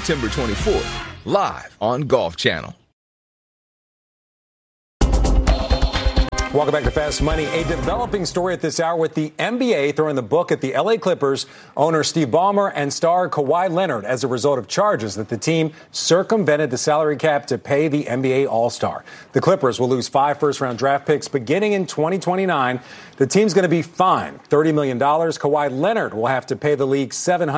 September 24th, live on Golf Channel. Welcome back to Fast Money. A developing story at this hour with the NBA throwing the book at the LA Clippers owner Steve Ballmer and star Kawhi Leonard as a result of charges that the team circumvented the salary cap to pay the NBA All-Star. The Clippers will lose 5 first-round draft picks beginning in 2029. The team's going to be fined $30 million. Kawhi Leonard will have to pay the league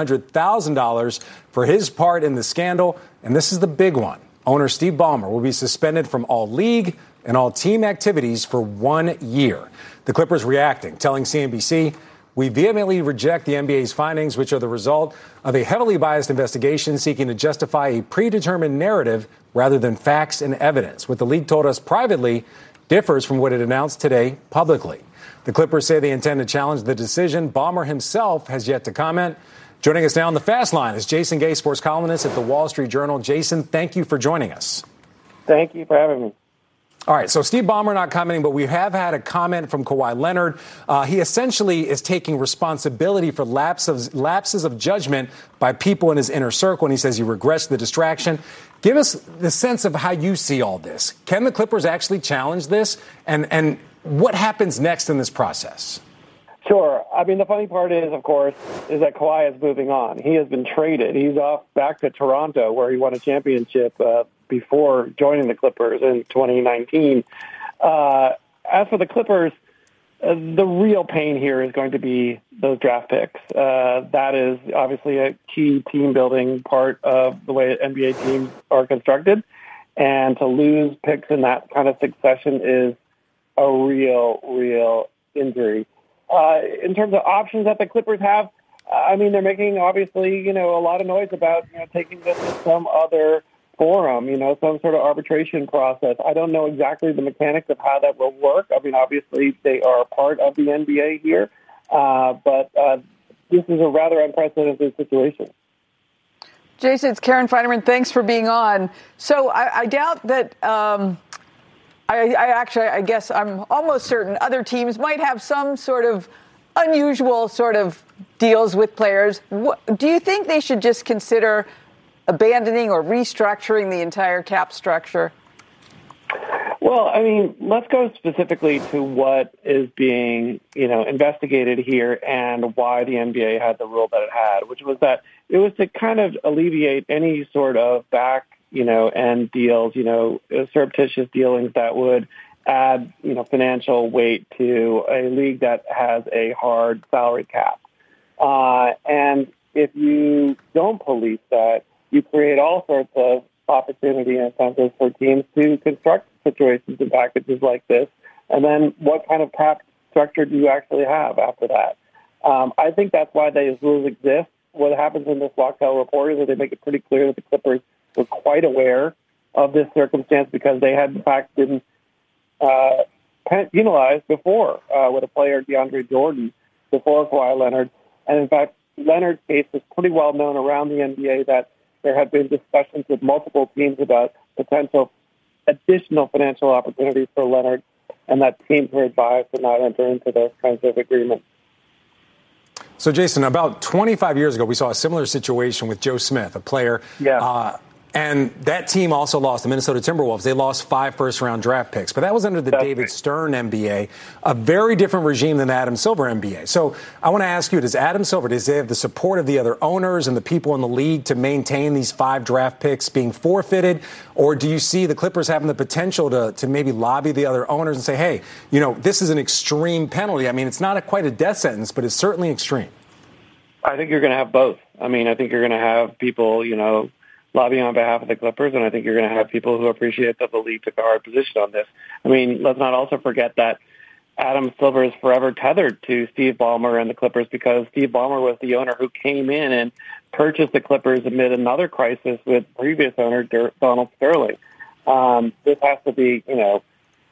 $700,000 for his part in the scandal. And this is the big one. Owner Steve Ballmer will be suspended from all league and all team activities for 1 year. The Clippers reacting, telling CNBC, "We vehemently reject the NBA's findings, which are the result of a heavily biased investigation seeking to justify a predetermined narrative rather than facts and evidence. What the league told us privately differs from what it announced today publicly." The Clippers say they intend to challenge the decision. Ballmer himself has yet to comment. Joining us now on the Fast Line is Jason Gay, sports columnist at the Wall Street Journal. Jason, thank you for joining us. Thank you for having me. All right, so Steve Ballmer not commenting, but we have had a comment from Kawhi Leonard. He essentially is taking responsibility for lapses of judgment by people in his inner circle, and he says he regrets the distraction. Give us the sense of how you see all this. Can the Clippers actually challenge this, and what happens next in this process? Sure. I mean, the funny part is, of course, is that Kawhi is moving on. He has been traded. He's off back to Toronto, where he won a championship before joining the Clippers in 2019. As for the Clippers, the real pain here is going to be those draft picks. That is obviously a key team-building part of the way NBA teams are constructed. And to lose picks in that kind of succession is a real injury. In terms of options that the Clippers have, I mean, they're making, obviously, a lot of noise about, taking this to some other forum, some sort of arbitration process. I don't know exactly the mechanics of how that will work. I mean, obviously, they are part of the NBA here, but this is a rather unprecedented situation. Jason, it's Karen Feinerman. Thanks for being on. So I doubt that I guess I'm almost certain other teams might have some sort of unusual sort of deals with players. Do you think they should just consider abandoning or restructuring the entire cap structure? Well, I mean, let's go specifically to what is being, investigated here and why the NBA had the rule that it had, which was that it was to kind of alleviate any sort of back, end deals, surreptitious dealings that would add, financial weight to a league that has a hard salary cap. And if you don't police that, you create all sorts of opportunity and incentives for teams to construct situations and packages like this. And then what kind of cap structure do you actually have after that? I think that's why these rules exist. What happens in this Wachtell report is that they make it pretty clear that the Clippers were quite aware of this circumstance because they had, in fact, been penalized before with a player, DeAndre Jordan, before Kawhi Leonard. And, in fact, Leonard's case is pretty well known around the NBA that there had been discussions with multiple teams about potential additional financial opportunities for Leonard, and that teams were advised to not enter into those kinds of agreements. So, Jason, about 25 years ago, we saw a similar situation with Joe Smith, a player. Yeah. And that team also lost, the Minnesota Timberwolves. They lost 5 first-round draft picks. But that was under the David Stern NBA, a very different regime than the Adam Silver NBA. So I want to ask you, does he have the support of the other owners and the people in the league to maintain these 5 draft picks being forfeited? Or do you see the Clippers having the potential to maybe lobby the other owners and say, hey, this is an extreme penalty? I mean, it's not quite a death sentence, but it's certainly extreme. I think you're going to have both. I mean, I think you're going to have people, lobbying on behalf of the Clippers, and I think you're going to have people who appreciate that the league took a hard position on this. I mean, let's not also forget that Adam Silver is forever tethered to Steve Ballmer and the Clippers because Steve Ballmer was the owner who came in and purchased the Clippers amid another crisis with previous owner Donald Sterling. This has to be,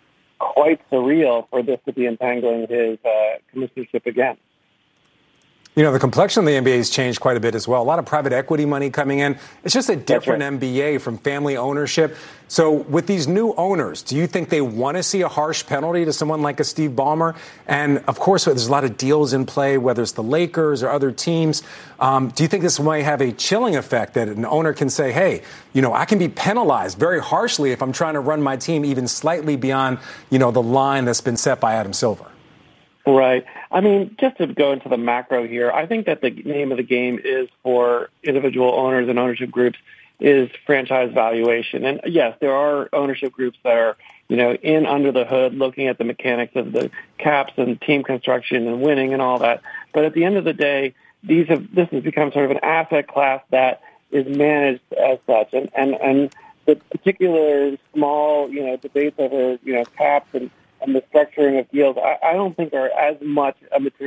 quite surreal for this to be entangling his commissionership again. You know, the complexion of the NBA has changed quite a bit as well. A lot of private equity money coming in. It's just a different NBA from family ownership. So with these new owners, do you think they want to see a harsh penalty to someone like a Steve Ballmer? And, of course, there's a lot of deals in play, whether it's the Lakers or other teams. Do you think this might have a chilling effect that an owner can say, hey, you know, I can be penalized very harshly if I'm trying to run my team even slightly beyond, you know, the line that's been set by Adam Silver? Right. I mean, just to go into the macro here, I think that the name of the game is for individual owners and ownership groups is franchise valuation. And yes, there are ownership groups that are, you know, in under the hood looking at the mechanics of the caps and team construction and winning and all that. But at the end of the day, this has become sort of an asset class that is managed as such. And the particular small, you know, debates over, you know, caps and the structuring of deals, I don't think are as much a material